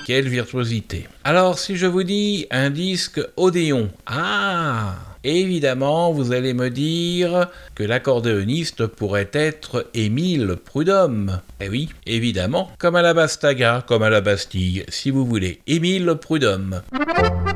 quelle virtuosité. Alors, si je vous dis un disque Odéon, évidemment, vous allez me dire que l'accordéoniste pourrait être Émile Prudhomme. Eh oui, évidemment, comme à la Bastaga, comme à la Bastille, si vous voulez. Émile Prudhomme.